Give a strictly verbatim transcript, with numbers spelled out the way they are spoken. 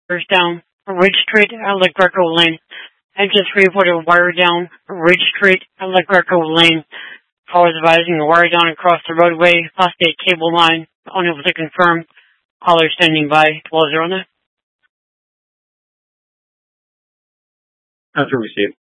Wires down Ridge Street at La Greco Lane. Engine three reported wire down Ridge Street at La Greco Lane. Callers advising the wire down across the roadway, past a cable line. Unable to confirm. Caller standing by. twelve zero nine. After received.